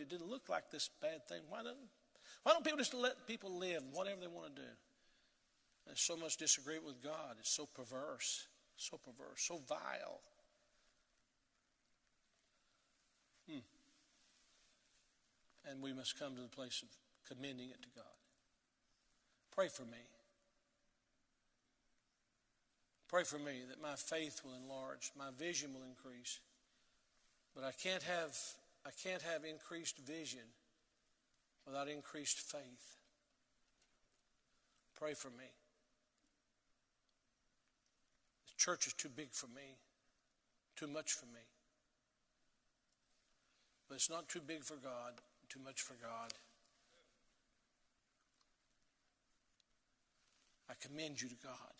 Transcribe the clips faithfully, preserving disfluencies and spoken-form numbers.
it didn't look like this bad thing. Why don't, why don't people just let people live, whatever they want to do? There's so much disagreement with God. It's so perverse, so perverse, so vile. Hmm. And we must come to the place of commending it to God. Pray for me. Pray for me that my faith will enlarge, my vision will increase. But I can't have I can't have increased vision without increased faith. Pray for me. The church is too big for me, too much for me. But it's not too big for God, too much for God. I commend you to God.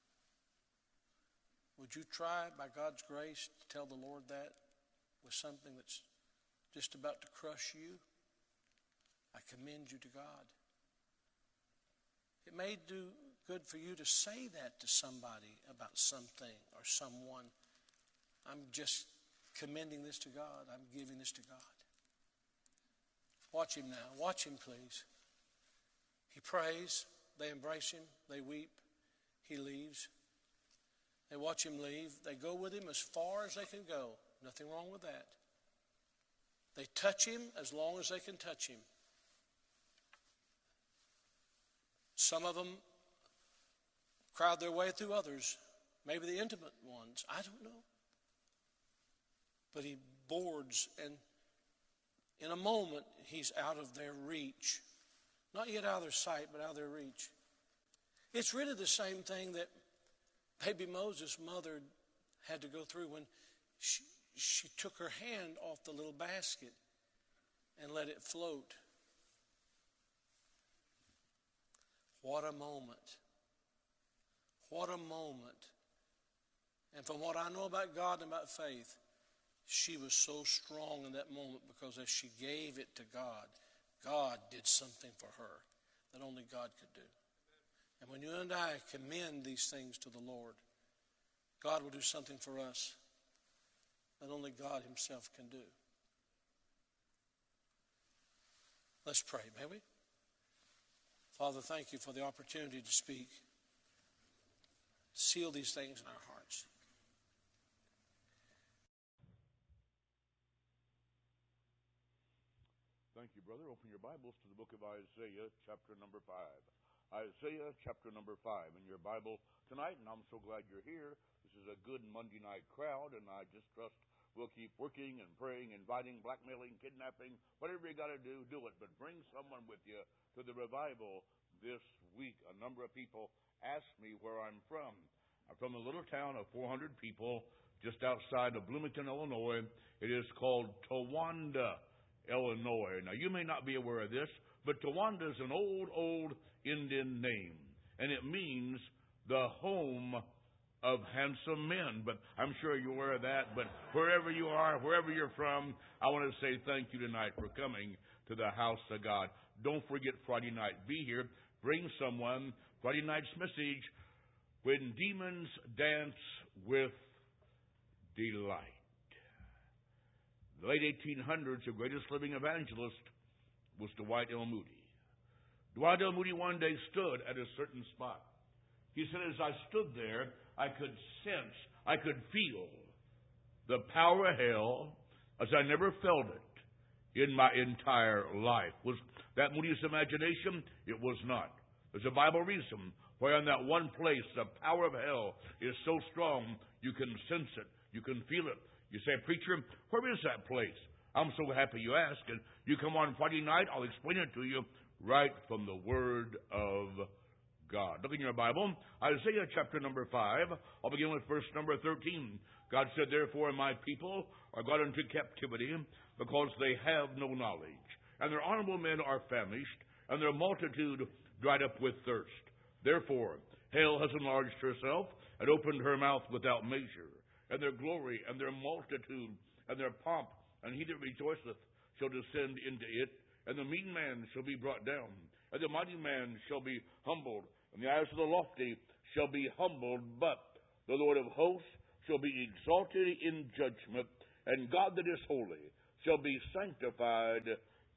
Would you try, by God's grace, to tell the Lord that with something that's just about to crush you? I commend you to God. It may do good for you to say that to somebody about something or someone. I'm just commending this to God. I'm giving this to God. Watch him now. Watch him, please. He prays. They embrace him. They weep. He leaves. They watch him leave. They go with him as far as they can go. Nothing wrong with that. They touch him as long as they can touch him. Some of them crowd their way through others, maybe the intimate ones. I don't know. But he boards, and in a moment, he's out of their reach. Not yet out of their sight, but out of their reach. It's really the same thing that baby Moses' mother had to go through when she, she took her hand off the little basket and let it float. What a moment. What a moment. And from what I know about God and about faith, she was so strong in that moment because as she gave it to God, God did something for her that only God could do. And when you and I commend these things to the Lord, God will do something for us that only God himself can do. Let's pray, may we? Father, thank you for the opportunity to speak. Seal these things in our hearts. Thank you, brother. Open your Bibles to the book of Isaiah, chapter number five. Isaiah, chapter number five in your Bible tonight, and I'm so glad you're here. This is a good Monday night crowd, and I just trust we'll keep working and praying, inviting, blackmailing, kidnapping, whatever you got to do, do it. But bring someone with you to the revival this week. A number of people asked me where I'm from. I'm from a little town of four hundred people just outside of Bloomington, Illinois. It is called Towanda, Illinois. Now, you may not be aware of this, but Towanda is an old, old Indian name, and it means the home of handsome men. But I'm sure you're aware of that. But wherever you are, wherever you're from, I want to say thank you tonight for coming to the house of God. Don't forget Friday night. Be here. Bring someone. Friday night's message, When Demons Dance with Delight. The late eighteen hundreds, the greatest living evangelist was Dwight L. Moody. Dwight L. Moody one day stood at a certain spot. He said, as I stood there, I could sense, I could feel the power of hell as I never felt it in my entire life. Was that Moody's imagination? It was not. There's a Bible reason why in that one place the power of hell is so strong you can sense it, you can feel it. You say, preacher, where is that place? I'm so happy you asked. And you come on Friday night, I'll explain it to you right from the Word of God. Look in your Bible, Isaiah chapter number five. I'll begin with verse number thirteen. God said, therefore my people are gone into captivity because they have no knowledge. And their honorable men are famished, and their multitude dried up with thirst. Therefore hell has enlarged herself and opened her mouth without measure. And their glory, and their multitude, and their pomp, and he that rejoiceth shall descend into it, and the mean man shall be brought down, and the mighty man shall be humbled, and the eyes of the lofty shall be humbled, but the Lord of hosts shall be exalted in judgment, and God that is holy shall be sanctified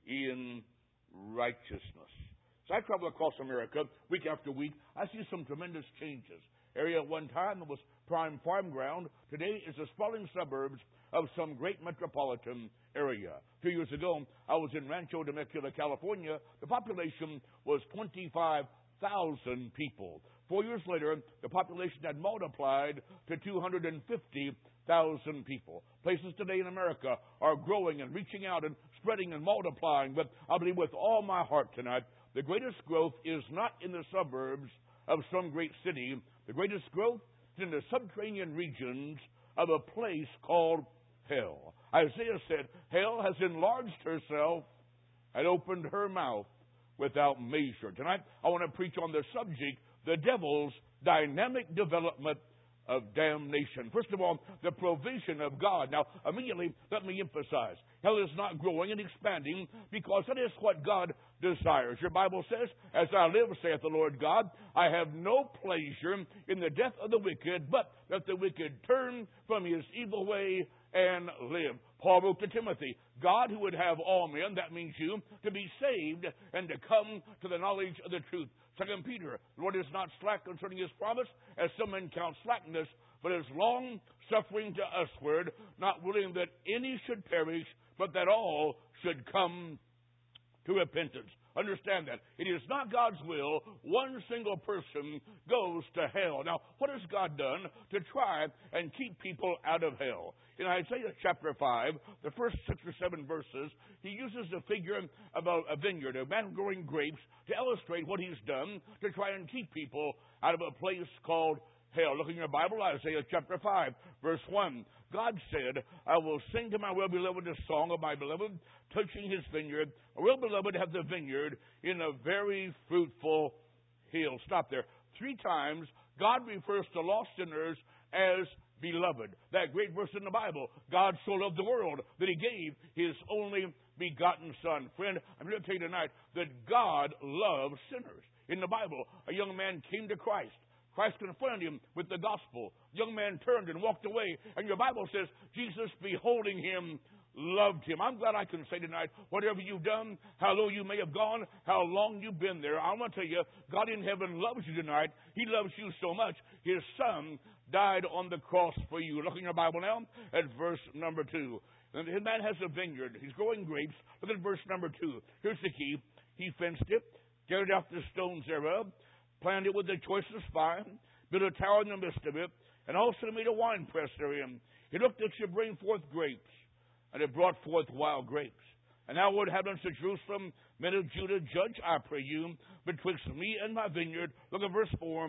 in righteousness. So I travel across America week after week. I see some tremendous changes. Area at one time that was prime farm ground today is the sprawling suburbs of some great metropolitan area. Two years ago, I was in Rancho Temecula, California. The population was twenty-five thousand people. Four years later, the population had multiplied to two hundred fifty thousand people. Places today in America are growing and reaching out and spreading and multiplying. But I believe with all my heart tonight, the greatest growth is not in the suburbs of some great city. The greatest growth is in the subterranean regions of a place called hell. Isaiah said, hell has enlarged herself and opened her mouth without measure. Tonight, I want to preach on the subject, the devil's dynamic development of damnation. First of all, the provision of God. Now, immediately, let me emphasize, hell is not growing and expanding because that is what God desires. Your Bible says, as I live, saith the Lord God, I have no pleasure in the death of the wicked, but that the wicked turn from his evil way and live. Paul wrote to Timothy, God who would have all men, that means you, to be saved and to come to the knowledge of the truth. Second Peter, the Lord is not slack concerning his promise, as some men count slackness, but is long suffering to usward, not willing that any should perish, but that all should come to repentance. Understand that. It is not God's will one single person goes to hell. Now, what has God done to try and keep people out of hell? In Isaiah chapter five, the first six or seven verses, he uses the figure of a, a vineyard, a man growing grapes, to illustrate what he's done to try and keep people out of a place called hell. Look in your Bible, Isaiah chapter five, verse one. God said, I will sing to my well-beloved a song of my beloved, touching his vineyard. A well-beloved hath the vineyard in a very fruitful hill. Stop there. Three times, God refers to lost sinners as beloved. That great verse in the Bible. God so loved the world that he gave his only begotten Son. Friend, I'm going to tell you tonight that God loves sinners. In the Bible, a young man came to Christ. Christ confronted him with the gospel. The young man turned and walked away. And your Bible says, Jesus, beholding him, loved him. I'm glad I can say tonight, whatever you've done, how low you may have gone, how long you've been there, I want to tell you, God in heaven loves you tonight. He loves you so much, his Son died on the cross for you. Look in your Bible now at verse number two. And his man has a vineyard. He's growing grapes. Look at verse number two. Here's the key. He fenced it, gathered out the stones thereof, planted it with the choicest vine, built a tower in the midst of it, and also made a winepress therein. He looked that it should bring forth grapes, and it brought forth wild grapes. And now, Lord, inhabitants of Jerusalem, men of Judah, judge, I pray you, betwixt me and my vineyard. Look at verse four.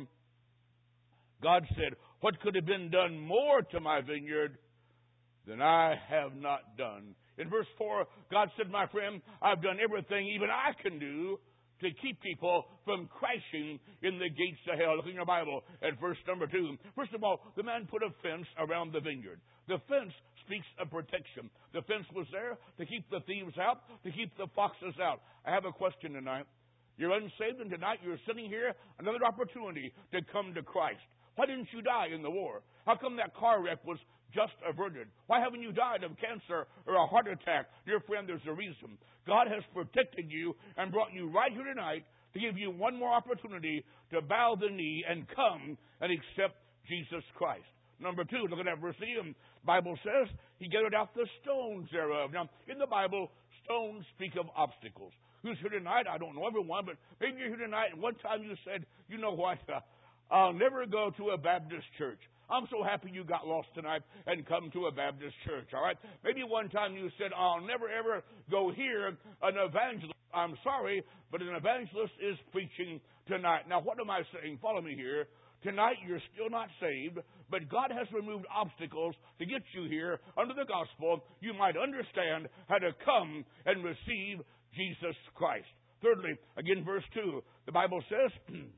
God said, what could have been done more to my vineyard than I have not done? In verse four, God said, my friend, I've done everything even I can do to keep people from crashing in the gates of hell. Look in your Bible at verse number two. First of all, the man put a fence around the vineyard. The fence speaks of protection. The fence was there to keep the thieves out, to keep the foxes out. I have a question tonight. You're unsaved, and tonight you're sitting here, another opportunity to come to Christ. Why didn't you die in the war? How come that car wreck was just averted? Why haven't you died of cancer or a heart attack? Dear friend, there's a reason. God has protected you and brought you right here tonight to give you one more opportunity to bow the knee and come and accept Jesus Christ. Number two, look at that verse again. The Bible says he gathered out the stones thereof. Now, in the Bible, stones speak of obstacles. Who's here tonight? I don't know everyone, but maybe you're here tonight and one time you said, you know what, uh, I'll never go to a Baptist church. I'm so happy you got lost tonight and come to a Baptist church, all right? Maybe one time you said, I'll never, ever go hear an evangelist. I'm sorry, but an evangelist is preaching tonight. Now, what am I saying? Follow me here. Tonight, you're still not saved, but God has removed obstacles to get you here under the gospel. You might understand how to come and receive Jesus Christ. Thirdly, again, verse two, the Bible says,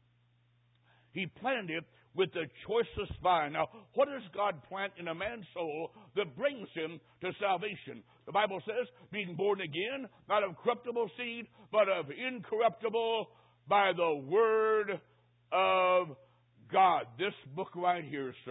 he planted with the choicest vine. Now, what does God plant in a man's soul that brings him to salvation? The Bible says, being born again, not of corruptible seed, but of incorruptible, by the word of God. This book right here, sir,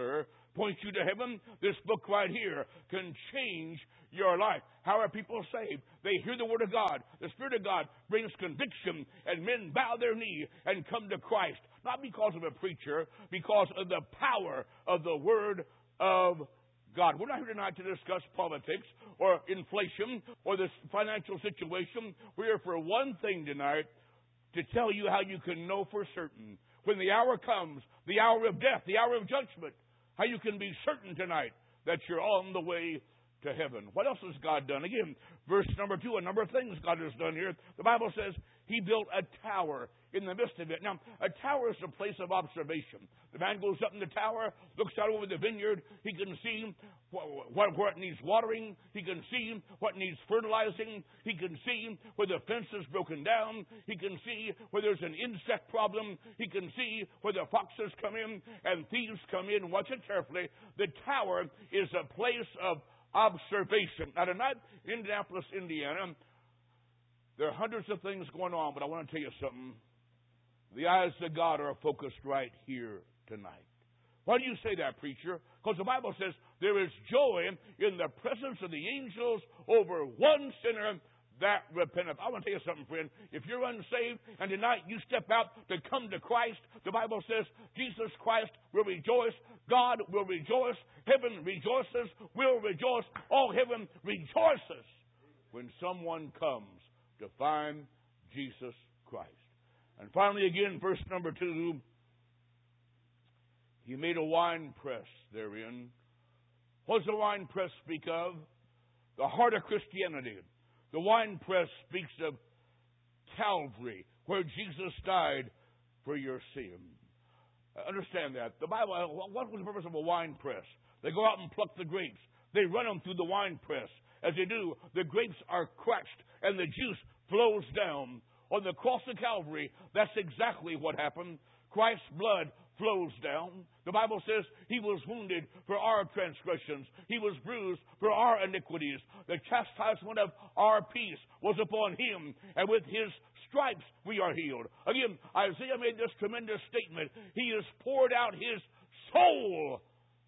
points you to heaven, this book right here can change your life. How are people saved? They hear the Word of God. The Spirit of God brings conviction, and men bow their knee and come to Christ. Not because of a preacher, because of the power of the Word of God. We're not here tonight to discuss politics or inflation or the financial situation. We're here for one thing tonight, to tell you how you can know for certain, when the hour comes, the hour of death, the hour of judgment, how you can be certain tonight that you're on the way to heaven. What else has God done? Again, verse number two, a number of things God has done here. The Bible says He built a tower in the midst of it. Now, a tower is a place of observation. The man goes up in the tower, looks out over the vineyard. He can see what, what, where it needs watering. He can see what needs fertilizing. He can see where the fence is broken down. He can see where there's an insect problem. He can see where the foxes come in and thieves come in. Watch it carefully. The tower is a place of observation. Now, tonight in Indianapolis, Indiana, there are hundreds of things going on, but I want to tell you something. The eyes of God are focused right here tonight. Why do you say that, preacher? Because the Bible says there is joy in the presence of the angels over one sinner that repenteth. I want to tell you something, friend. If you're unsaved and tonight you step out to come to Christ, the Bible says Jesus Christ will rejoice. God will rejoice. Heaven rejoices. Will rejoice. All heaven rejoices when someone comes to find Jesus Christ. And finally, again, verse number two, He made a wine press therein. What does the wine press speak of? The heart of Christianity. The wine press speaks of Calvary, where Jesus died for your sin. Understand that. The Bible, what was the purpose of a wine press? They go out and pluck the grapes. They run them through the wine press. As they do, the grapes are crushed and the juice flows down. On the cross of Calvary, that's exactly what happened. Christ's blood flows down. The Bible says He was wounded for our transgressions. He was bruised for our iniquities. The chastisement of our peace was upon Him, and with His stripes we are healed. Again, Isaiah made this tremendous statement. He has poured out His soul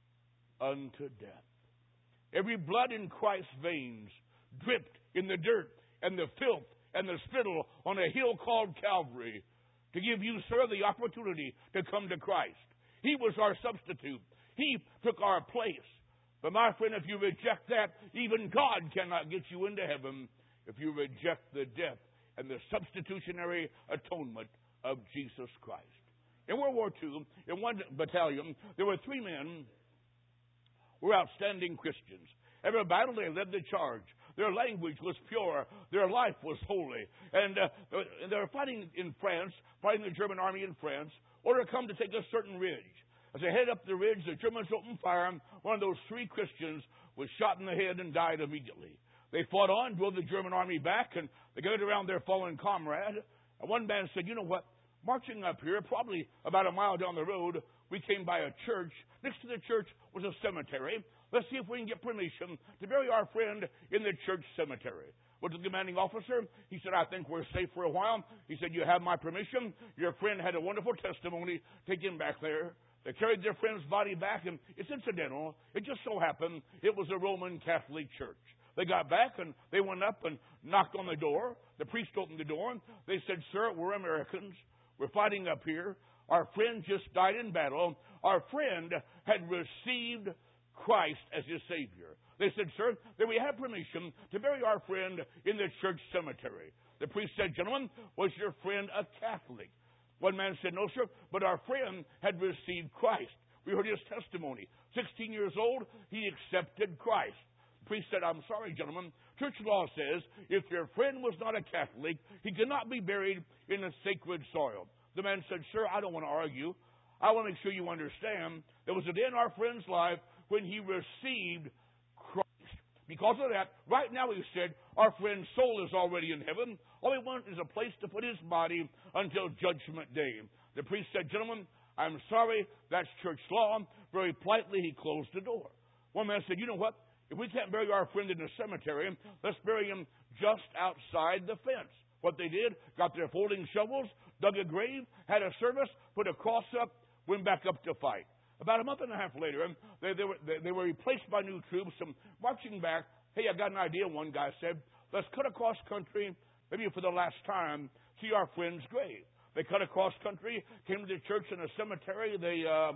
unto death. Every blood in Christ's veins dripped in the dirt and the filth and the spittle on a hill called Calvary to give you, sir, the opportunity to come to Christ. He was our substitute. He took our place. But my friend, if you reject that, even God cannot get you into heaven if you reject the death and the substitutionary atonement of Jesus Christ. In World War Two, in one battalion, there were three men who were outstanding Christians. Every battle they led the charge. Their language was pure. Their life was holy. And uh, they were fighting in France, fighting the German army in France, order to come to take a certain ridge. As they headed up the ridge, the Germans opened fire. One of those three Christians was shot in the head and died immediately. They fought on, drove the German army back, and they gathered around their fallen comrade. And one man said, you know what? Marching up here, probably about a mile down the road, we came by a church. Next to the church was a cemetery. Let's see if we can get permission to bury our friend in the church cemetery. Went to the commanding officer. He said, I think we're safe for a while. He said, you have my permission. Your friend had a wonderful testimony. Take him back there. They carried their friend's body back, and it's incidental. It just so happened it was a Roman Catholic church. They got back, and they went up and knocked on the door. The priest opened the door. They said, sir, we're Americans. We're fighting up here. Our friend just died in battle. Our friend had received Christ as his Savior. They said, sir, that we have permission to bury our friend in the church cemetery. The priest said, gentlemen, was your friend a Catholic? One man said, no, sir, but our friend had received Christ. We heard his testimony. Sixteen years old, he accepted Christ. The priest said, I'm sorry, gentlemen. Church law says if your friend was not a Catholic, he cannot be buried in a sacred soil. The man said, sir, I don't want to argue. I want to make sure you understand there was a day in our friend's life when he received Christ. Because of that, right now, he said, our friend's soul is already in heaven. All we want is a place to put his body until Judgment Day. The priest said, gentlemen, I'm sorry, that's church law. Very politely, he closed the door. One man said, you know what? If we can't bury our friend in the cemetery, let's bury him just outside the fence. What they did, got their folding shovels, dug a grave, had a service, put a cross up, went back up to fight. About a month and a half later, they, they, were, they, they were replaced by new troops. And marching back, hey, I got an idea, one guy said. Let's cut across country, maybe for the last time, see our friend's grave. They cut across country, came to the church in a cemetery. They uh,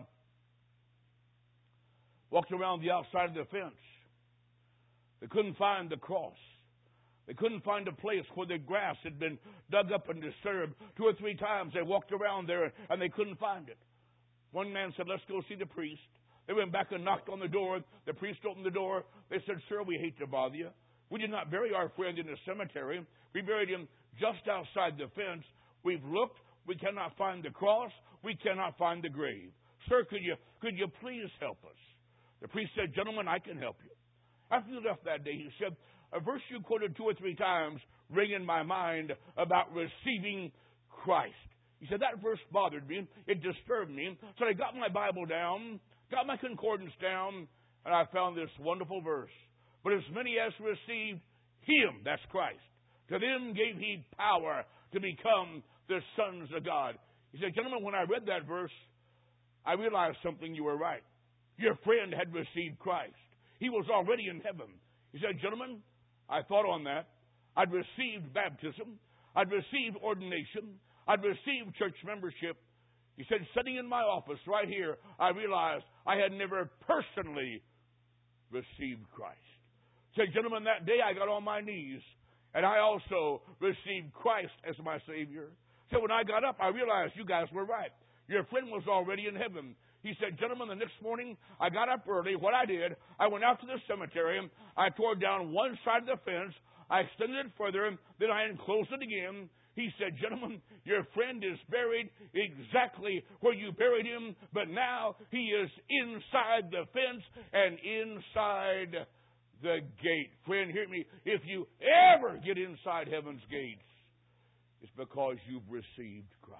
walked around the outside of the fence. They couldn't find the cross. They couldn't find a place where the grass had been dug up and disturbed. Two or three times they walked around there and they couldn't find it. One man said, let's go see the priest. They went back and knocked on the door. The priest opened the door. They said, sir, we hate to bother you. We did not bury our friend in the cemetery. We buried him just outside the fence. We've looked. We cannot find the cross. We cannot find the grave. Sir, could you, could you please help us? The priest said, gentlemen, I can help you. After he left that day, he said, a verse you quoted two or three times ring in my mind about receiving Christ. He said, that verse bothered me. It disturbed me. So I got my Bible down, got my concordance down, and I found this wonderful verse. But as many as received him, that's Christ, to them gave he power to become the sons of God. He said, gentlemen, when I read that verse, I realized something. You were right. Your friend had received Christ. He was already in heaven. He said, gentlemen, I thought on that. I'd received baptism. I'd received ordination. I'd received church membership. He said, sitting in my office right here, I realized I had never personally received Christ. He said, gentlemen, that day I got on my knees, and I also received Christ as my Savior. So when I got up, I realized you guys were right. Your friend was already in heaven. He said, gentlemen, the next morning, I got up early. What I did, I went out to the cemetery. I tore down one side of the fence. I extended it further. Then I enclosed it again. He said, gentlemen, your friend is buried exactly where you buried him, but now he is inside the fence and inside the gate. Friend, hear me. If you ever get inside heaven's gates, it's because you've received Christ.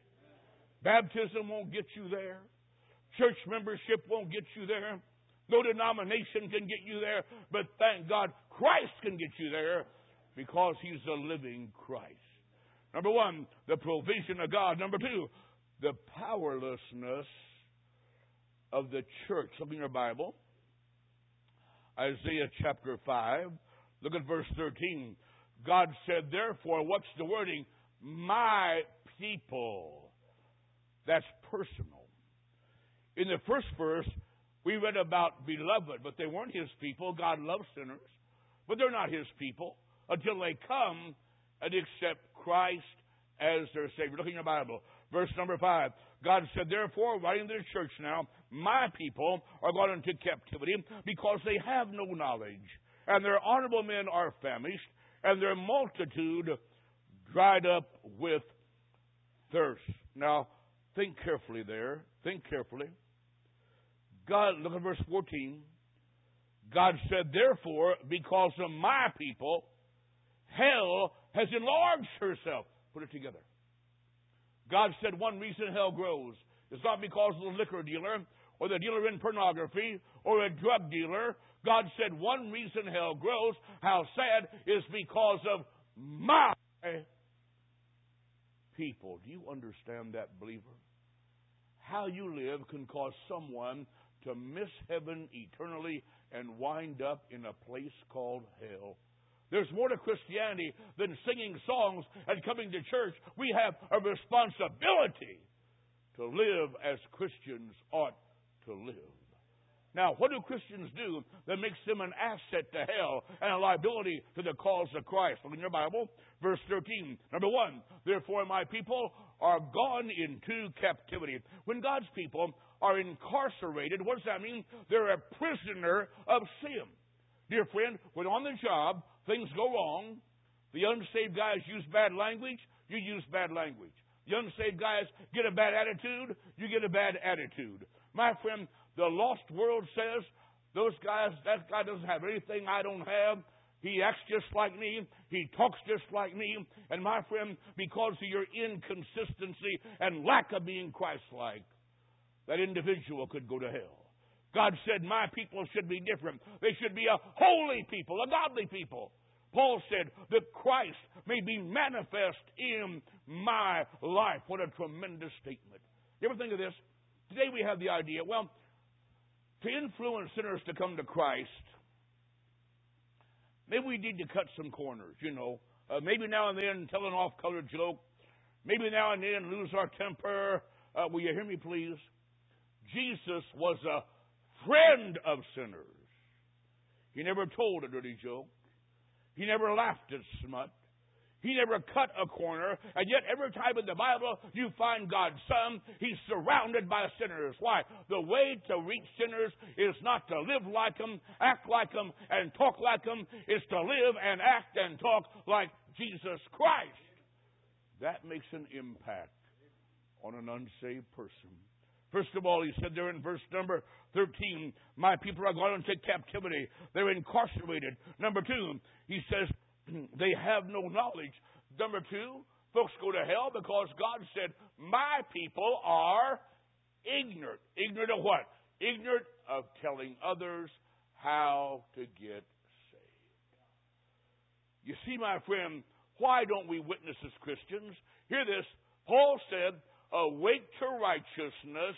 Baptism won't get you there. Church membership won't get you there. No denomination can get you there. But thank God, Christ can get you there because He's the living Christ. Number one, the provision of God. Number two, the powerlessness of the church. Look in your Bible. Isaiah chapter five. Look at verse thirteen. God said, therefore, what's the wording? My people. That's personal. In the first verse, we read about beloved, but they weren't His people. God loves sinners, but they're not His people until they come and accept Christ as their Savior. Look in your Bible. Verse number five. God said, therefore, writing to the church now, my people are gone into captivity because they have no knowledge, and their honorable men are famished, and their multitude dried up with thirst. Now, think carefully there. Think carefully. God, look at verse fourteen. God said, therefore, because of my people, hell has enlarged herself. Put it together. God said one reason hell grows is not because of the liquor dealer or the dealer in pornography or a drug dealer. God said one reason hell grows, how sad, is because of my people. Do you understand that, believer? How you live can cause someone to miss heaven eternally and wind up in a place called hell. There's more to Christianity than singing songs and coming to church. We have a responsibility to live as Christians ought to live. Now, what do Christians do that makes them an asset to hell and a liability to the cause of Christ? Look in your Bible, verse thirteen. Number one, therefore my people are gone into captivity. When God's people are incarcerated, what does that mean? They're a prisoner of sin. Dear friend, when on the job, things go wrong, the unsaved guys use bad language, you use bad language. The unsaved guys get a bad attitude, you get a bad attitude. My friend, the lost world says, those guys, that guy doesn't have anything I don't have. He acts just like me. He talks just like me. And my friend, because of your inconsistency and lack of being Christ-like, that individual could go to hell. God said, my people should be different. They should be a holy people, a godly people. Paul said that Christ may be manifest in my life. What a tremendous statement. You ever think of this? Today we have the idea, well, to influence sinners to come to Christ, maybe we need to cut some corners, you know. Uh, maybe now and then tell an off-color joke. Maybe now and then lose our temper. Uh, will you hear me, please? Jesus was a friend of sinners. He never told a dirty joke. He never laughed at smut. He never cut a corner. And yet every time in the Bible you find God's Son, He's surrounded by sinners. Why? The way to reach sinners is not to live like them, act like them, and talk like them. It's to live and act and talk like Jesus Christ. That makes an impact on an unsaved person. First of all, he said there in verse number thirteen, my people are gone into captivity. They're incarcerated. Number two, he says they have no knowledge. Number two, folks go to hell because God said, my people are ignorant. Ignorant of what? Ignorant of telling others how to get saved. You see, my friend, why don't we witness as Christians? Hear this. Paul said, awake to righteousness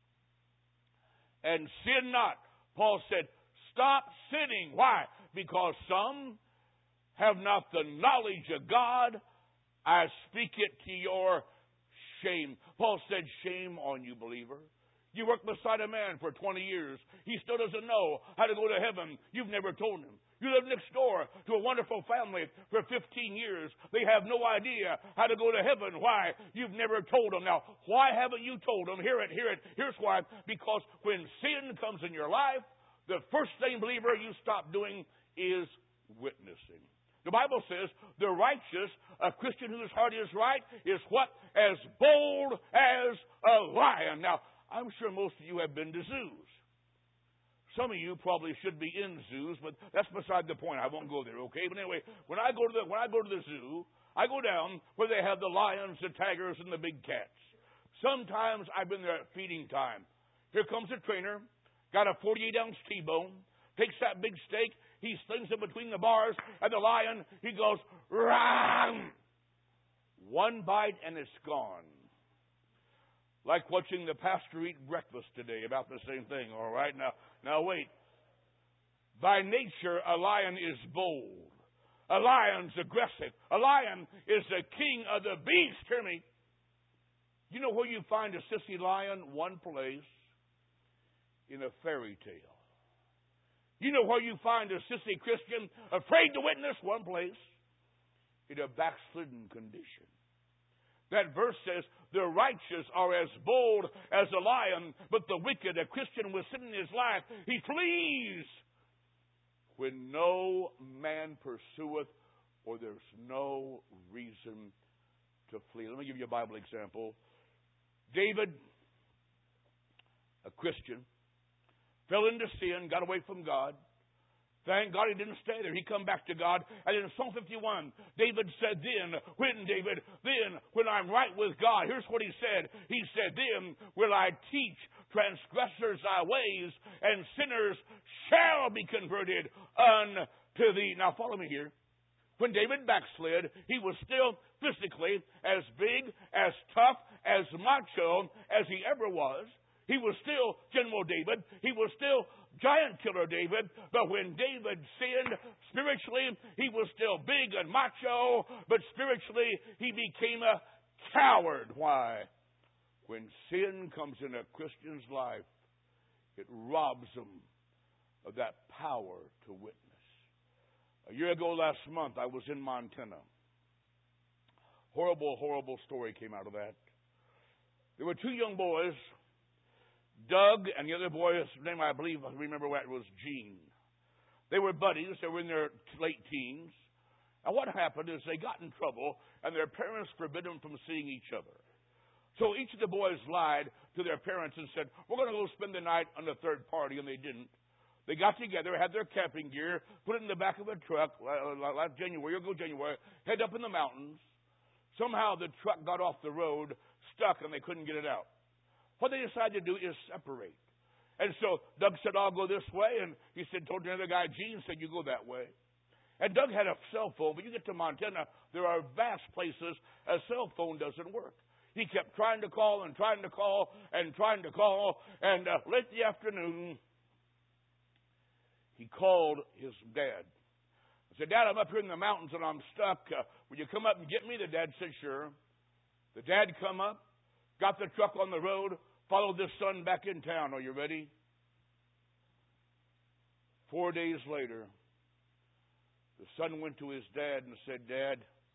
and sin not. Paul said, stop sinning. Why? Because some have not the knowledge of God. I speak it to your shame. Paul said, shame on you, believer. You work beside a man for twenty years. He still doesn't know how to go to heaven. You've never told him. You live next door to a wonderful family for fifteen years. They have no idea how to go to heaven. Why? You've never told them. Now, why haven't you told them? Hear it, hear it. Here's why. Because when sin comes in your life, the first thing, believer, you stop doing is witnessing. The Bible says the righteous, a Christian whose heart is right, is what? As bold as a lion. Now, I'm sure most of you have been to zoos. Some of you probably should be in zoos, but that's beside the point. I won't go there, okay? But anyway, when I go to the when I go to the zoo, I go down where they have the lions, the tigers, and the big cats. Sometimes I've been there at feeding time. Here comes a trainer, got a forty-eight ounce T-bone, takes that big steak, he slings it between the bars, and the lion, he goes, ram! One bite and it's gone. Like watching the pastor eat breakfast today, about the same thing, all right? Now, now wait. By nature, a lion is bold. A lion's aggressive. A lion is the king of the beast. Hear me. You know where you find a sissy lion? One place. In a fairy tale. You know where you find a sissy Christian afraid to witness? One place. In a backslidden condition. That verse says, the righteous are as bold as a lion, but the wicked, a Christian with sin in his life, he flees when no man pursueth or there's no reason to flee. Let me give you a Bible example. David, a Christian, fell into sin, got away from God. Thank God he didn't stay there. He come back to God. And in Psalm fifty-one, David said then, when, David, then, when I'm right with God, here's what he said. He said, then will I teach transgressors thy ways, and sinners shall be converted unto thee. Now follow me here. When David backslid, he was still physically as big, as tough, as macho as he ever was. He was still General David. He was still giant killer David. But when David sinned, spiritually, he was still big and macho. But spiritually, he became a coward. Why? When sin comes in a Christian's life, it robs them of that power to witness. A year ago last month, I was in Montana. Horrible, horrible story came out of that. There were two young boys, Doug and the other boy, his name I believe, I remember what it was, Gene. They were buddies. They were in their late teens. And what happened is they got in trouble, and their parents forbid them from seeing each other. So each of the boys lied to their parents and said, we're going to go spend the night on the third party, and they didn't. They got together, had their camping gear, put it in the back of a truck, like January, or go January, head up in the mountains. Somehow the truck got off the road, stuck, and they couldn't get it out. What they decided to do is separate. And so Doug said, I'll go this way. And he said, told the other guy, Gene, said, you go that way. And Doug had a cell phone, but you get to Montana, there are vast places a cell phone doesn't work. He kept trying to call and trying to call and trying to call. And uh, late in the afternoon, he called his dad. I said, Dad, I'm up here in the mountains and I'm stuck. Uh, will you come up and get me? The dad said, sure. The dad come up, got the truck on the road, followed this son back in town. Are you ready? Four days later, the son went to his dad and said, Dad,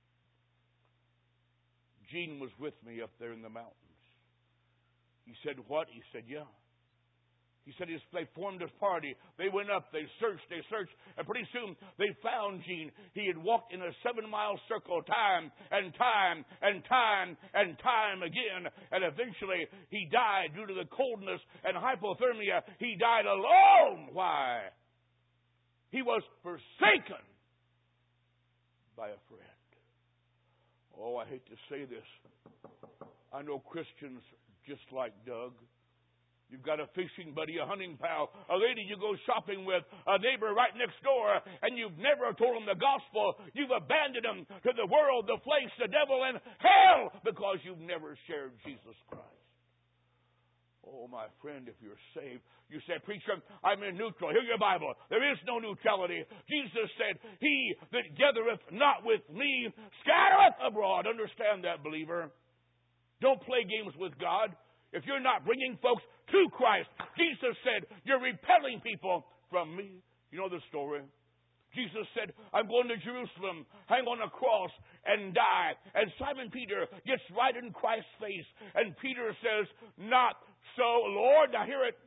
Gene was with me up there in the mountains. He said, what? He said, yeah. He said they formed a party. They went up, they searched, they searched, and pretty soon they found Gene. He had walked in a seven-mile circle time and time and time and time again, and eventually he died due to the coldness and hypothermia. He died alone. Why? He was forsaken by a friend. Oh, I hate to say this. I know Christians just like Doug. You've got a fishing buddy, a hunting pal, a lady you go shopping with, a neighbor right next door, and you've never told them the gospel. You've abandoned them to the world, the flesh, the devil, and hell because you've never shared Jesus Christ. Oh, my friend, if you're saved, you say, preacher, I'm in neutral. Hear your Bible. There is no neutrality. Jesus said, he that gathereth not with me scattereth abroad. Understand that, believer. Don't play games with God. If you're not bringing folks to Christ, Jesus said, you're repelling people from me. You know the story. Jesus said, I'm going to Jerusalem, hang on a cross, and die. And Simon Peter gets right in Christ's face. And Peter says, not so, Lord. Now hear it.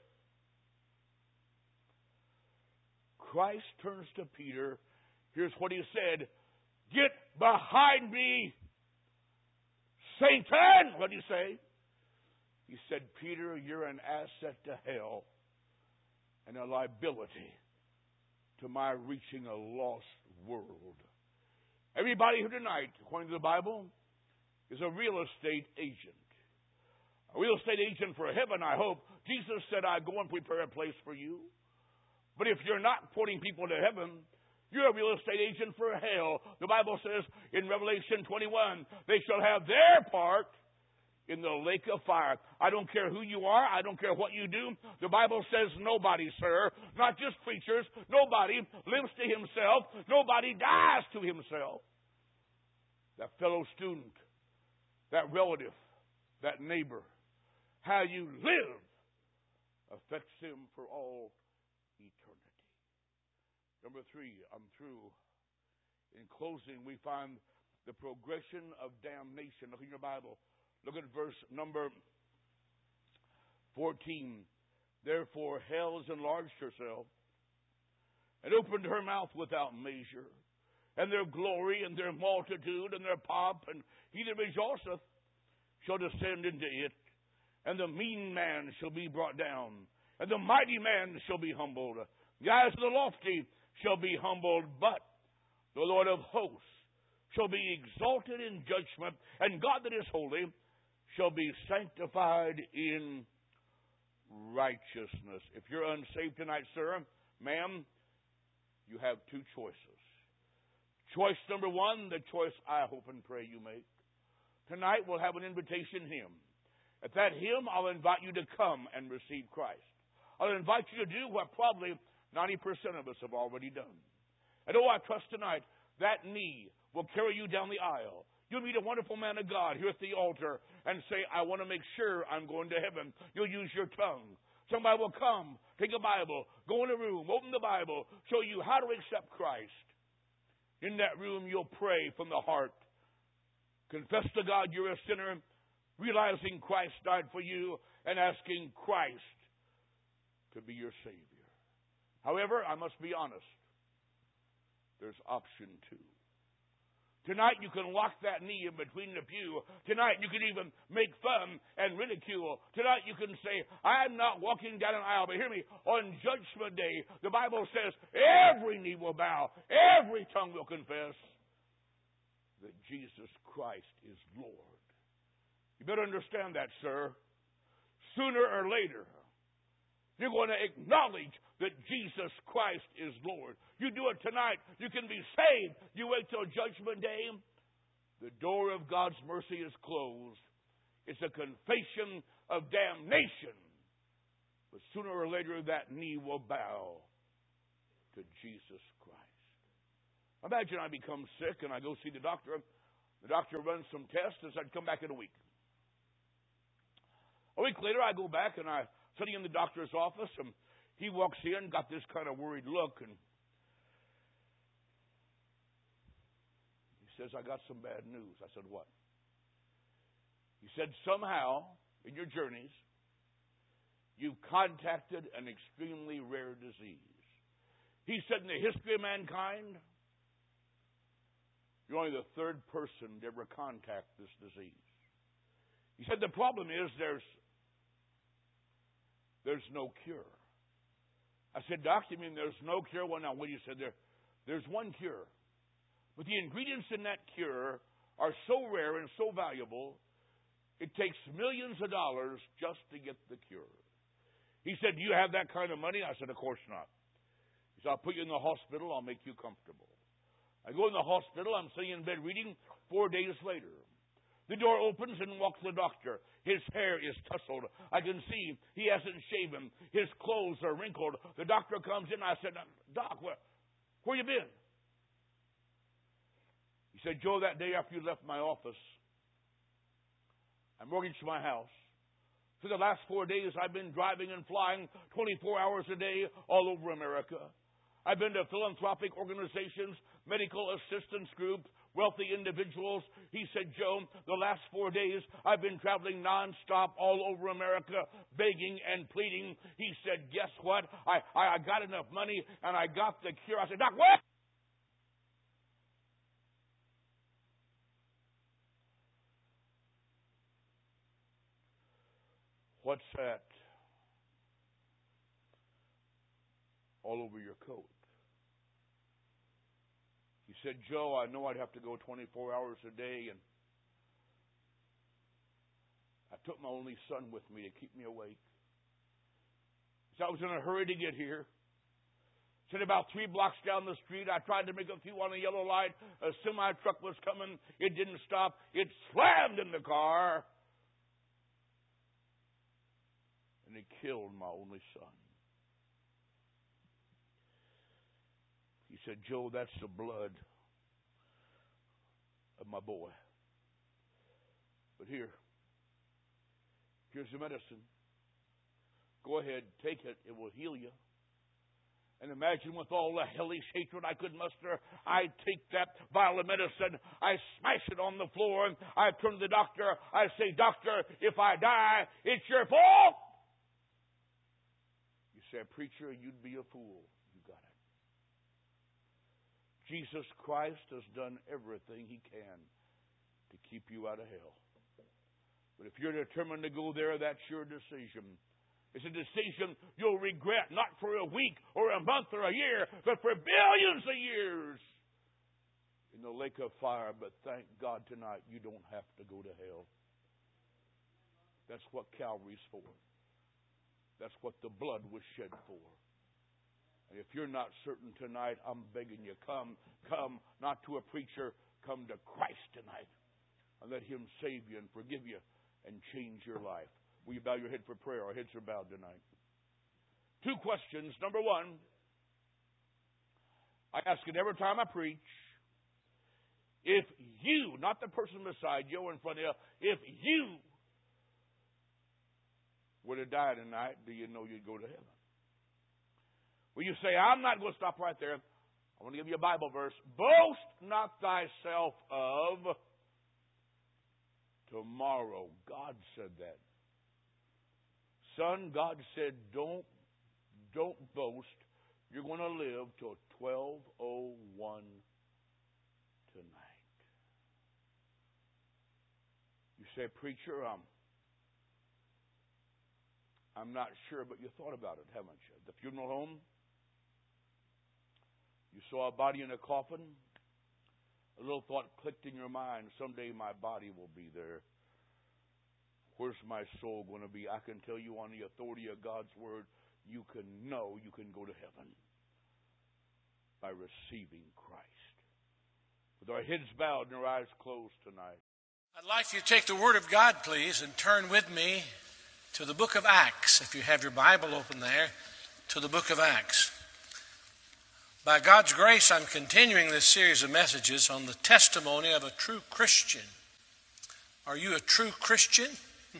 Christ turns to Peter. Here's what he said. Get behind me, Satan. What did he say? He said, Peter, you're an asset to hell and a liability to my reaching a lost world. Everybody here tonight, according to the Bible, is a real estate agent. A real estate agent for heaven, I hope. Jesus said, I go and prepare a place for you. But if you're not putting people to heaven, you're a real estate agent for hell. The Bible says in Revelation twenty-one, they shall have their part in the lake of fire. I don't care who you are. I don't care what you do. The Bible says nobody, sir, not just preachers, nobody lives to himself. Nobody dies to himself. That fellow student, that relative, that neighbor, how you live affects him for all eternity. Number three, I'm through. In closing, we find the progression of damnation. Look in your Bible. Look at verse number fourteen. Therefore hell has enlarged herself and opened her mouth without measure, and their glory and their multitude and their pomp, and he that rejoiceth shall descend into it, and the mean man shall be brought down, and the mighty man shall be humbled. The eyes of the lofty shall be humbled, but the Lord of hosts shall be exalted in judgment, and God that is holy shall be sanctified in righteousness. If you're unsaved tonight, sir, ma'am, you have two choices. Choice number one, the choice I hope and pray you make. Tonight we'll have an invitation hymn. At that hymn, I'll invite you to come and receive Christ. I'll invite you to do what probably ninety percent of us have already done. And oh, I trust tonight that knee will carry you down the aisle. You'll meet a wonderful man of God here at the altar and say, I want to make sure I'm going to heaven. You'll use your tongue. Somebody will come, take a Bible, go in a room, open the Bible, show you how to accept Christ. In that room, you'll pray from the heart. Confess to God you're a sinner, realizing Christ died for you, and asking Christ to be your Savior. However, I must be honest. There's option two. Tonight you can lock that knee in between the pew. Tonight you can even make fun and ridicule. Tonight you can say, I'm not walking down an aisle. But hear me, on Judgment Day, the Bible says every knee will bow, every tongue will confess that Jesus Christ is Lord. You better understand that, sir. Sooner or later, you're going to acknowledge that Jesus Christ is Lord. You do it tonight, you can be saved. You wait till Judgment Day, the door of God's mercy is closed. It's a confession of damnation. But sooner or later, that knee will bow to Jesus Christ. Imagine I become sick and I go see the doctor. The doctor runs some tests and said, come back in a week. A week later, I go back and I'm sitting in the doctor's office, and he walks in, got this kind of worried look, and he says, I got some bad news. I said, what? He said, somehow, in your journeys, you've contacted an extremely rare disease. He said, in the history of mankind, you're only the third person to ever contact this disease. He said, the problem is there's there's no cure. I said, Doc, you mean there's no cure? Well, now, what you said there, there's one cure. But the ingredients in that cure are so rare and so valuable, it takes millions of dollars just to get the cure. He said, do you have that kind of money? I said, of course not. He said, I'll put you in the hospital. I'll make you comfortable. I go in the hospital. I'm sitting in bed reading. Four days later, the door opens and walks the doctor. His hair is tousled. I can see he hasn't shaven. His clothes are wrinkled. The doctor comes in. I said, Doc, where, where you been? He said, Joe, that day after you left my office, I mortgaged my house. For the last four days, I've been driving and flying twenty-four hours a day all over America. I've been to philanthropic organizations, medical assistance groups, wealthy individuals. He said, Joe, the last four days, I've been traveling nonstop all over America, begging and pleading. He said, guess what? I, I, I got enough money, and I got the cure. I said, Doc, what? What's that all over your coat? He said, Joe, I know I'd have to go twenty-four hours a day, and I took my only son with me to keep me awake. He said, I was in a hurry to get here. He said, about three blocks down the street, I tried to make a few on a yellow light. A semi-truck was coming. It didn't stop. It slammed in the car, and it killed my only son. He said, Joe, that's the blood of my boy. But here, here's the medicine. Go ahead, take it. It will heal you. And imagine with all the hellish hatred I could muster, I take that vial of medicine, I smash it on the floor, and I turn to the doctor. I say, Doctor, if I die, it's your fault. You say, preacher, you'd be a fool. You got it. Jesus Christ has done everything he can to keep you out of hell. But if you're determined to go there, that's your decision. It's a decision you'll regret, not for a week or a month or a year, but for billions of years in the lake of fire. But thank God tonight you don't have to go to hell. That's what Calvary's for. That's what the blood was shed for. And if you're not certain tonight, I'm begging you, come, come, not to a preacher, come to Christ tonight. And let him save you and forgive you and change your life. Will you bow your head for prayer? Our heads are bowed tonight. Two questions. Number one, I ask it every time I preach. If you, not the person beside you or in front of you, if you were to die tonight, do you know you'd go to heaven? Will you say, I'm not going to stop right there. I want to give you a Bible verse. Boast not thyself of tomorrow. God said that. Son, God said, don't, don't boast. You're going to live till twelve oh one tonight. You say, preacher, um, I'm not sure, but you thought about it, haven't you? The funeral home, you saw a body in a coffin. A little thought clicked in your mind, someday my body will be there. Where's my soul going to be? I can tell you on the authority of God's word, you can know you can go to heaven by receiving Christ. With our heads bowed and our eyes closed tonight. I'd like you to take the Word of God, please, and turn with me to the book of Acts, if you have your Bible open there, to the book of Acts. By God's grace, I'm continuing this series of messages on the testimony of a true Christian. Are you a true Christian?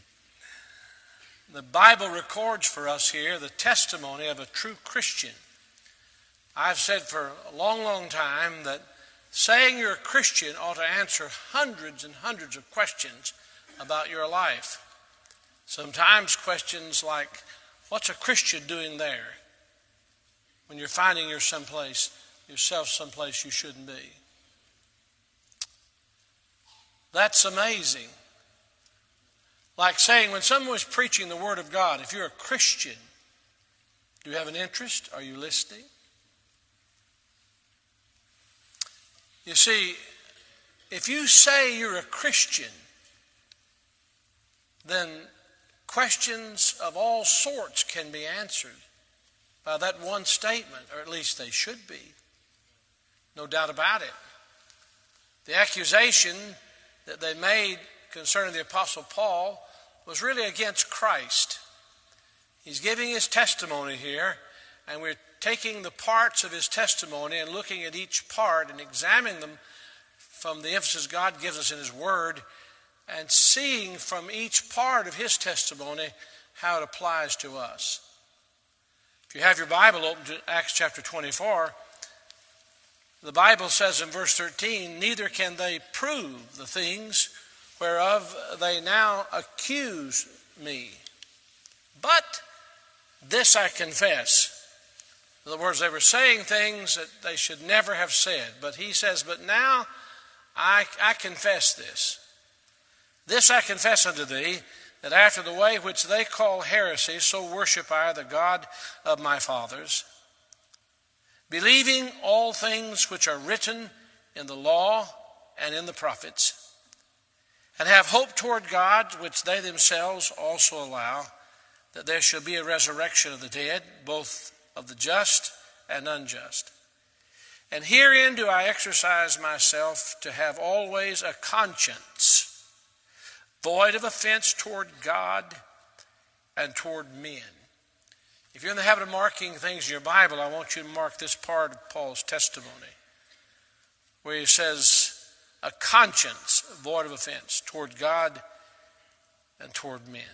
The Bible records for us here the testimony of a true Christian. I've said for a long, long time that saying you're a Christian ought to answer hundreds and hundreds of questions about your life. Sometimes questions like, what's a Christian doing there? When you're finding you're someplace, yourself someplace you shouldn't be. That's amazing. Like saying when someone was preaching the Word of God, if you're a Christian, do you have an interest? Are you listening? You see, if you say you're a Christian, then questions of all sorts can be answered by that one statement, or at least they should be. No doubt about it. The accusation that they made concerning the Apostle Paul was really against Christ. He's giving his testimony here, and we're taking the parts of his testimony and looking at each part and examining them from the emphasis God gives us in his Word, and seeing from each part of his testimony how it applies to us. If you have your Bible open to Acts chapter twenty-four, the Bible says in verse thirteen, neither can they prove the things whereof they now accuse me. But this I confess. In other words, they were saying things that they should never have said. But he says, but now I, I confess this. This I confess unto thee, that after the way which they call heresy, so worship I the God of my fathers, believing all things which are written in the law and in the prophets, and have hope toward God, which they themselves also allow, that there shall be a resurrection of the dead, both of the just and unjust. And herein do I exercise myself to have always a conscience, void of offense toward God and toward men. If you're in the habit of marking things in your Bible, I want you to mark this part of Paul's testimony, where he says, a conscience void of offense toward God and toward men.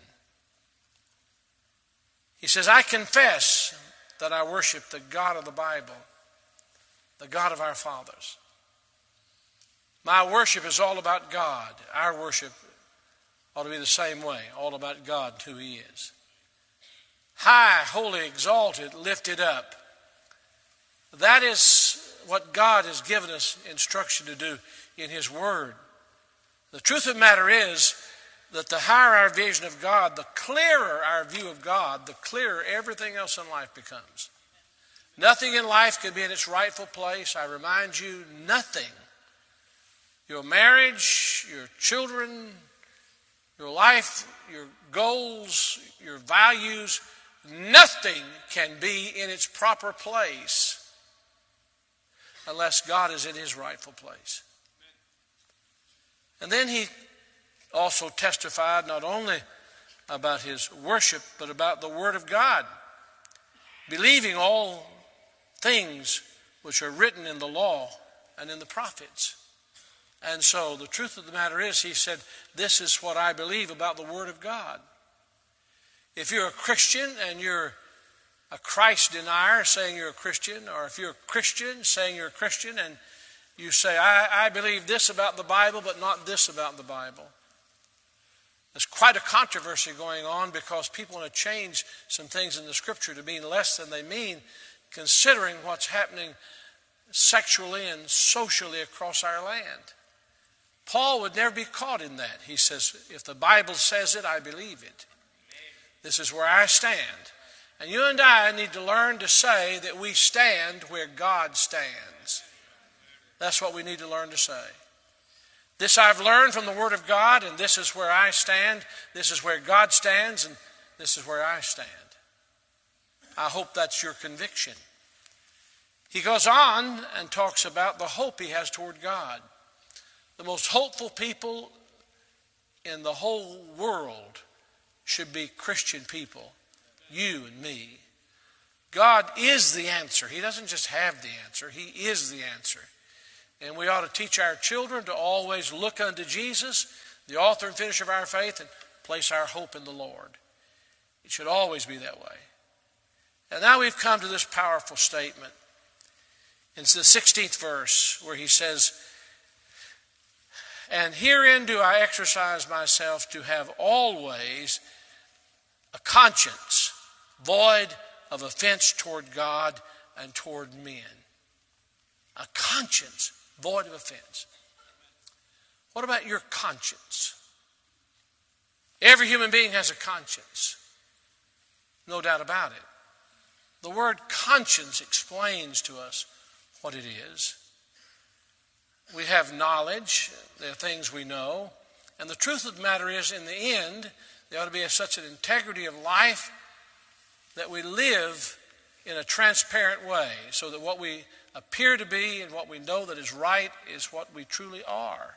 He says, I confess that I worship the God of the Bible, the God of our fathers. My worship is all about God. Our worship ought to be the same way, all about God, who he is. High, holy, exalted, lifted up. That is what God has given us instruction to do in his Word. The truth of the matter is that the higher our vision of God, the clearer our view of God, the clearer everything else in life becomes. Nothing in life can be in its rightful place. I remind you, nothing. Your marriage, your children, your life, your goals, your values, nothing can be in its proper place unless God is in his rightful place. And then he also testified not only about his worship, but about the Word of God, believing all things which are written in the law and in the prophets. And so the truth of the matter is, he said, this is what I believe about the Word of God. If you're a Christian and you're a Christ denier saying you're a Christian, or if you're a Christian saying you're a Christian and you say, I, I believe this about the Bible, but not this about the Bible. There's quite a controversy going on because people want to change some things in the Scripture to mean less than they mean, considering what's happening sexually and socially across our land. Paul would never be caught in that. He says, if the Bible says it, I believe it. This is where I stand. And you and I need to learn to say that we stand where God stands. That's what we need to learn to say. This I've learned from the Word of God, and this is where I stand. This is where God stands, and this is where I stand. I hope that's your conviction. He goes on and talks about the hope he has toward God. The most hopeful people in the whole world should be Christian people, you and me. God is the answer. He doesn't just have the answer. He is the answer. And we ought to teach our children to always look unto Jesus, the author and finisher of our faith, and place our hope in the Lord. It should always be that way. And now we've come to this powerful statement. It's the sixteenth verse where he says, "And herein do I exercise myself to have always a conscience void of offense toward God and toward men." A conscience void of offense. What about your conscience? Every human being has a conscience. No doubt about it. The word conscience explains to us what it is. We have knowledge. There are things we know. And the truth of the matter is, in the end, there ought to be such an integrity of life that we live in a transparent way, so that what we appear to be and what we know that is right is what we truly are.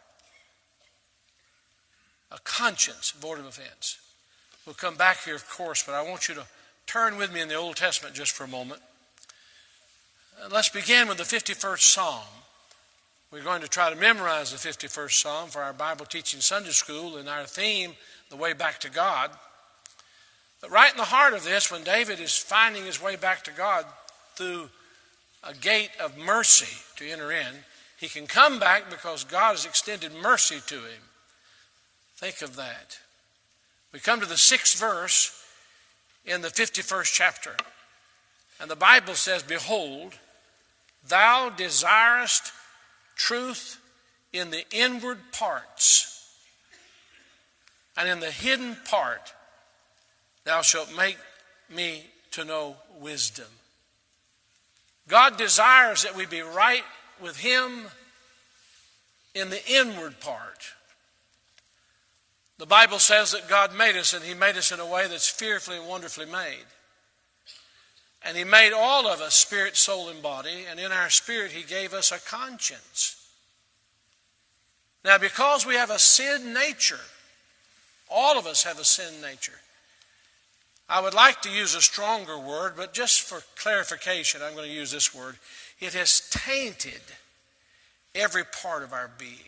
A conscience void of offense. We'll come back here, of course, but I want you to turn with me in the Old Testament just for a moment. Let's begin with the fifty-first Psalm. We're going to try to memorize the fifty-first Psalm for our Bible teaching Sunday school, and our theme, the way back to God. But right in the heart of this, when David is finding his way back to God through a gate of mercy to enter in, he can come back because God has extended mercy to him. Think of that. We come to the sixth verse in the fifty-first chapter. And the Bible says, "Behold, thou desirest truth in the inward parts, and in the hidden part thou shalt make me to know wisdom." God desires that we be right with Him in the inward part. The Bible says that God made us, and He made us in a way that's fearfully and wonderfully made. And He made all of us spirit, soul, and body, and in our spirit He gave us a conscience. Now, because we have a sin nature, all of us have a sin nature. I would like to use a stronger word, but just for clarification, I'm going to use this word. It has tainted every part of our being.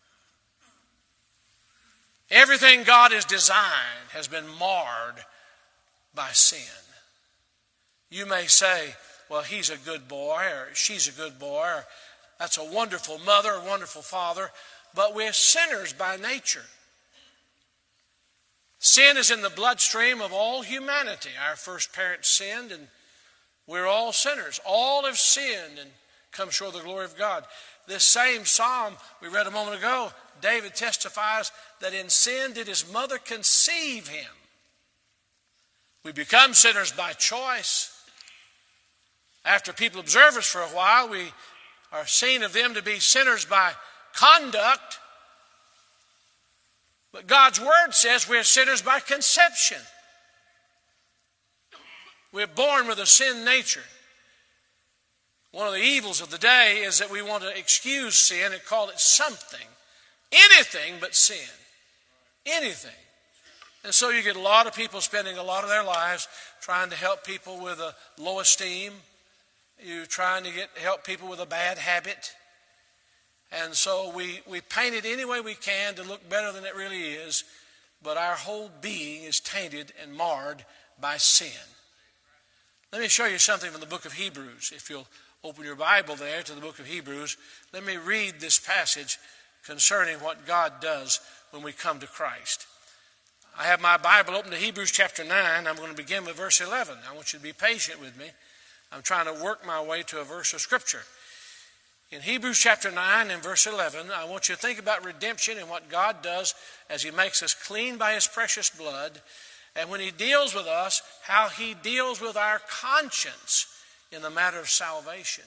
Everything God has designed has been marred by sin. You may say, well, he's a good boy, or she's a good boy, or that's a wonderful mother, a wonderful father, but we're sinners by nature. Sin is in the bloodstream of all humanity. Our first parents sinned, and we're all sinners. All have sinned and come short of the glory of God. This same psalm we read a moment ago, David testifies that in sin did his mother conceive him. We become sinners by choice. After people observe us for a while, we are seen of them to be sinners by conduct. But God's Word says we're sinners by conception. We're born with a sin nature. One of the evils of the day is that we want to excuse sin and call it something. Anything but sin. Anything. And so you get a lot of people spending a lot of their lives trying to help people with a low esteem. You're trying to get help people with a bad habit. And so we, we paint it any way we can to look better than it really is. But our whole being is tainted and marred by sin. Let me show you something from the book of Hebrews. If you'll open your Bible there to the book of Hebrews, let me read this passage concerning what God does when we come to Christ. I have my Bible open to Hebrews chapter nine. I'm going to begin with verse eleven. I want you to be patient with me. I'm trying to work my way to a verse of Scripture. In Hebrews chapter nine and verse eleven, I want you to think about redemption and what God does as He makes us clean by His precious blood. And when He deals with us, how He deals with our conscience in the matter of salvation.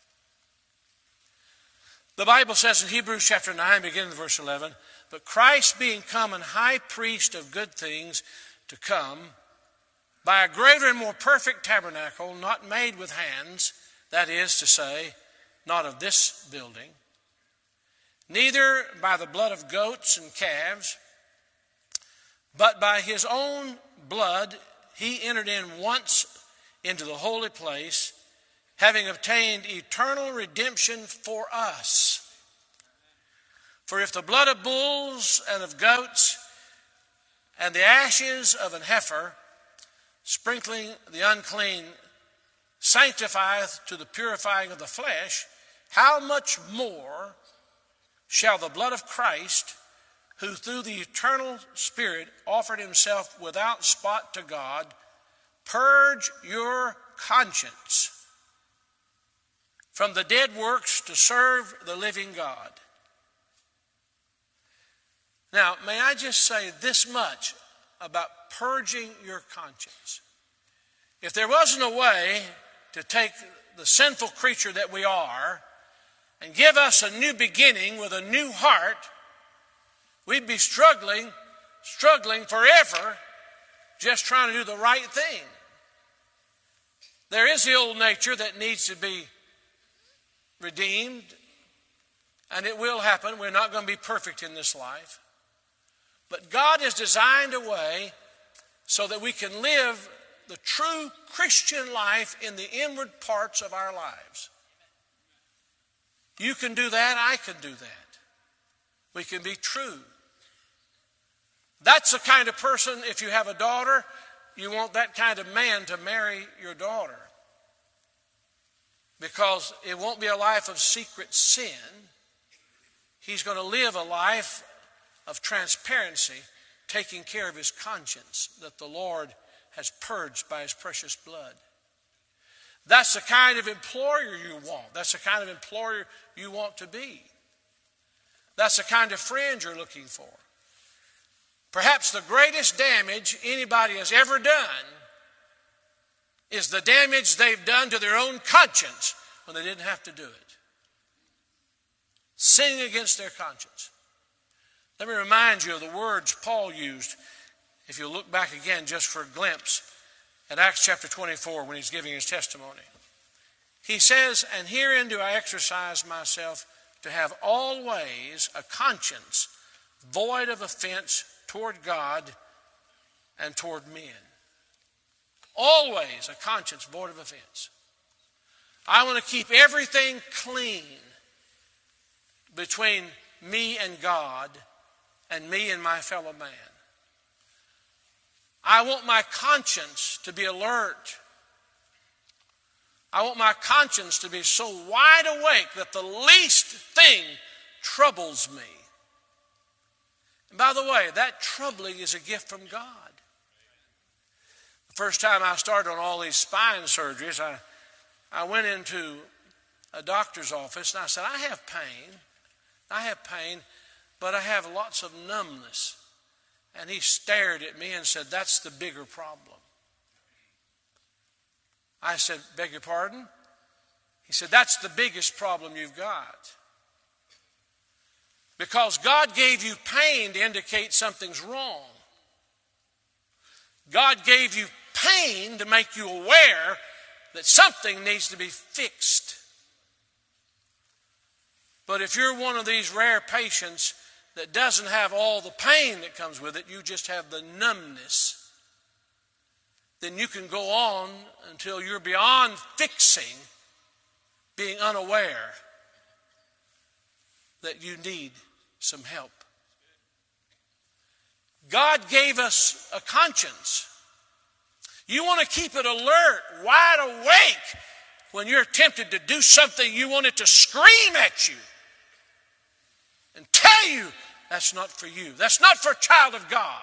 The Bible says in Hebrews chapter nine, beginning with verse eleven, "But Christ being come an high priest of good things to come, by a greater and more perfect tabernacle, not made with hands, that is to say, not of this building, neither by the blood of goats and calves, But by his own blood he entered in once into the holy place, having obtained eternal redemption for us. For if the blood of bulls and of goats and the ashes of an heifer, sprinkling the unclean, sanctifieth to the purifying of the flesh, how much more shall the blood of Christ, who through the eternal Spirit offered himself without spot to God, purge your conscience from the dead works to serve the living God. Now, may I just say this much about purging your conscience? If there wasn't a way to take the sinful creature that we are and give us a new beginning with a new heart, we'd be struggling, struggling forever just trying to do the right thing. There is the old nature that needs to be redeemed, and it will happen. We're not going to be perfect in this life. But God has designed a way so that we can live the true Christian life in the inward parts of our lives. You can do that, I can do that. We can be true. That's the kind of person, if you have a daughter, you want that kind of man to marry your daughter. Because it won't be a life of secret sin. He's going to live a life of transparency, taking care of his conscience that the Lord has purged by his precious blood. That's the kind of employer you want. That's the kind of employer you want to be. That's the kind of friend you're looking for. Perhaps the greatest damage anybody has ever done is the damage they've done to their own conscience when they didn't have to do it. Sinning against their conscience. Let me remind you of the words Paul used, if you look back again just for a glimpse, at Acts chapter twenty-four when he's giving his testimony. He says, "And herein do I exercise myself to have always a conscience void of offense toward God and toward men." Always a conscience void of offense. I want to keep everything clean between me and God and me and my fellow man. I want my conscience to be alert. I want my conscience to be so wide awake that the least thing troubles me. And by the way, that troubling is a gift from God. The first time I started on all these spine surgeries, I, I went into a doctor's office and I said, I have pain. I have pain, but I have lots of numbness. And he stared at me and said, that's the bigger problem. I said, beg your pardon? He said, that's the biggest problem you've got. Because God gave you pain to indicate something's wrong. God gave you pain to make you aware that something needs to be fixed. But if you're one of these rare patients that doesn't have all the pain that comes with it, you just have the numbness, then you can go on until you're beyond fixing, being unaware that you need some help. God gave us a conscience. You want to keep it alert, wide awake, when you're tempted to do something you want it to scream at you and tell you that's not for you. That's not for a child of God.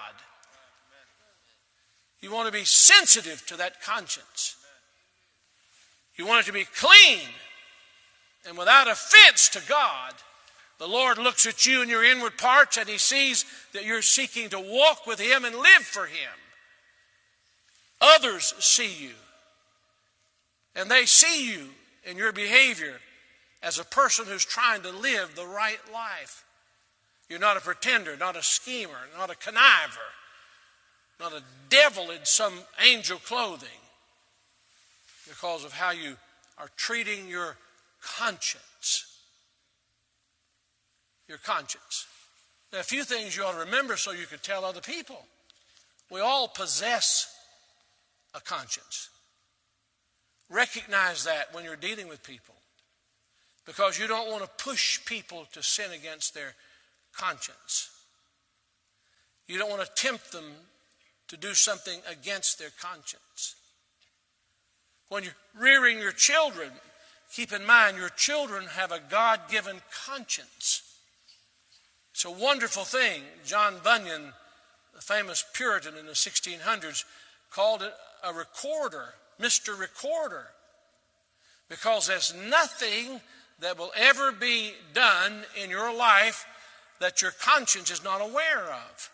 You want to be sensitive to that conscience. You want it to be clean and without offense to God. The Lord looks at you in your inward parts and he sees that you're seeking to walk with him and live for him. Others see you. And they see you in your behavior as a person who's trying to live the right life. You're not a pretender, not a schemer, not a conniver, not a devil in some angel clothing, because of how you are treating your conscience. Your conscience. There are a few things you ought to remember so you can tell other people. We all possess a conscience. Recognize that when you're dealing with people, because you don't want to push people to sin against their conscience. You don't want to tempt them to do something against their conscience. When you're rearing your children, keep in mind your children have a God-given conscience. It's a wonderful thing. John Bunyan, the famous Puritan in the sixteen hundreds, called it a recorder, Mister Recorder, because there's nothing that will ever be done in your life that your conscience is not aware of.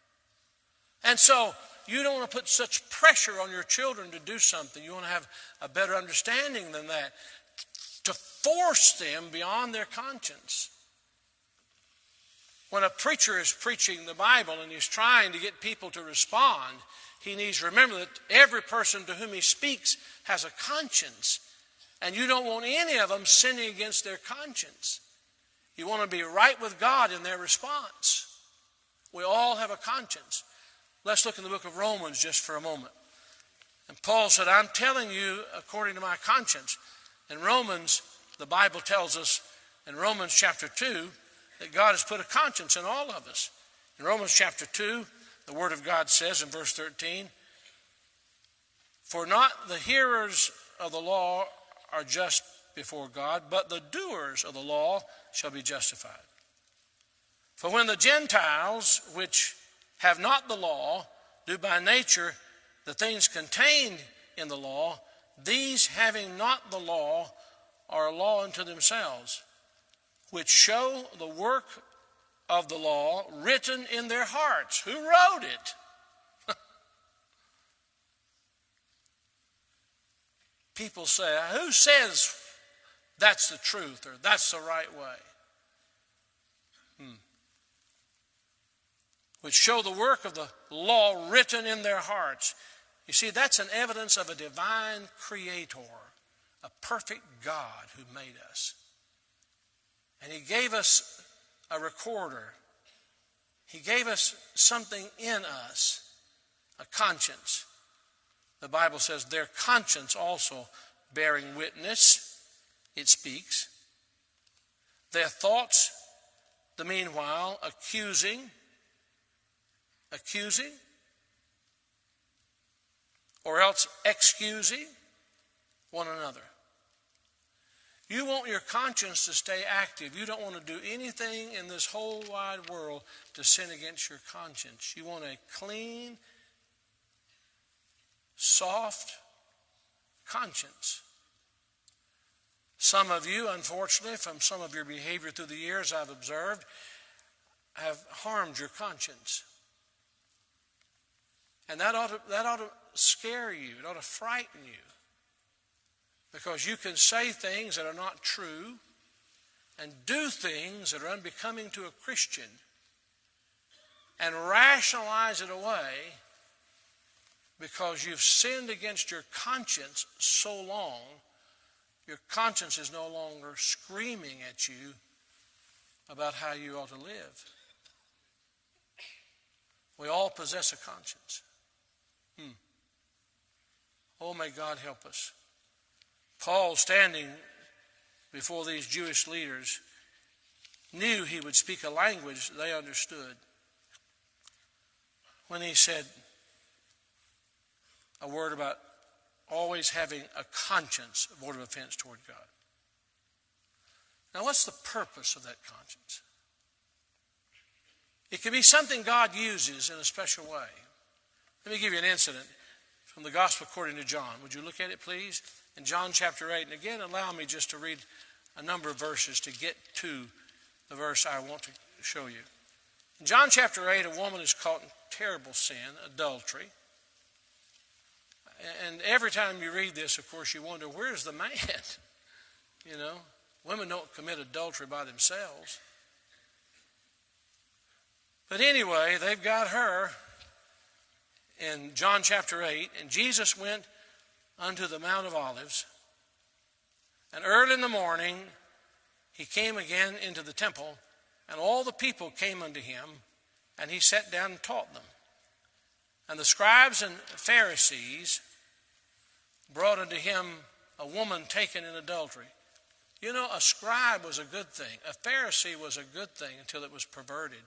And so you don't want to put such pressure on your children to do something. You want to have a better understanding than that, to force them beyond their conscience. When a preacher is preaching the Bible and he's trying to get people to respond, he needs to remember that every person to whom he speaks has a conscience. And you don't want any of them sinning against their conscience. You want to be right with God in their response. We all have a conscience. Let's look in the book of Romans just for a moment. And Paul said, I'm telling you according to my conscience. In Romans, the Bible tells us in Romans chapter two that God has put a conscience in all of us. In Romans chapter two, the Word of God says in verse thirteen, for not the hearers of the law are just before God, but the doers of the law shall be justified. For when the Gentiles, which have not the law, do by nature the things contained in the law, these having not the law are a law unto themselves, which show the work of the law written in their hearts. Who wrote it? People say, who says that's the truth or that's the right way? Hmm. Which show the work of the law written in their hearts. You see, that's an evidence of a divine creator, a perfect God who made us. And he gave us a recorder. He gave us something in us, a conscience. The Bible says their conscience also bearing witness, it speaks. Their thoughts, the meanwhile, accusing, accusing, or else excusing one another. You want your conscience to stay active. You don't want to do anything in this whole wide world to sin against your conscience. You want a clean, soft conscience. Some of you, unfortunately, from some of your behavior through the years I've observed, have harmed your conscience. And that ought to, that ought to scare you. It ought to frighten you. Because you can say things that are not true and do things that are unbecoming to a Christian and rationalize it away because you've sinned against your conscience so long, your conscience is no longer screaming at you about how you ought to live. We all possess a conscience. Hmm. Oh, may God help us. Paul, standing before these Jewish leaders, knew he would speak a language they understood when he said a word about always having a conscience of void of offense toward God. Now, what's the purpose of that conscience? It can be something God uses in a special way. Let me give you an incident from the Gospel according to John. Would you look at it, please? In John chapter eight, and again, allow me just to read a number of verses to get to the verse I want to show you. In John chapter eight, a woman is caught in terrible sin, adultery. And every time you read this, of course, you wonder, where's the man? You know, women don't commit adultery by themselves. But anyway, they've got her in John chapter eight, and Jesus went unto the Mount of Olives, and early in the morning he came again into the temple, and all the people came unto him, and he sat down and taught them. And the scribes and Pharisees brought unto him a woman taken in adultery. You know, a scribe was a good thing. A Pharisee was a good thing until it was perverted.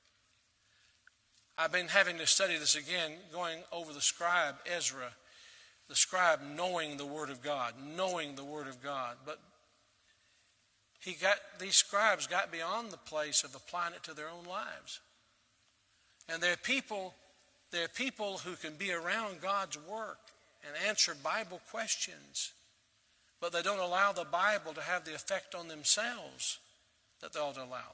I've been having to study this again, going over the scribe Ezra, the scribe knowing the Word of God, knowing the Word of God. But he got these scribes got beyond the place of applying it to their own lives. And there are people, there are people who can be around God's work and answer Bible questions, but they don't allow the Bible to have the effect on themselves that they ought to allow.